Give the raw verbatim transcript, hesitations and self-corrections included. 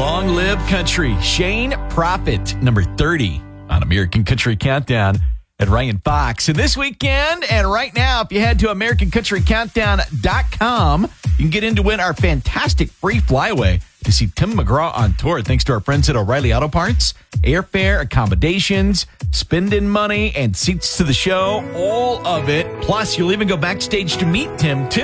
Long Live Country. Shane Prophet, number thirty on American Country Countdown at Ryan Fox. And this weekend and right now, if you head to American Country Countdown dot com, you can get in to win our fantastic free flyaway to see Tim McGraw on tour. Thanks to our friends at O'Reilly Auto Parts. Airfare, accommodations, spending money, and seats to the show. All of it. Plus, you'll even go backstage to meet Tim, too.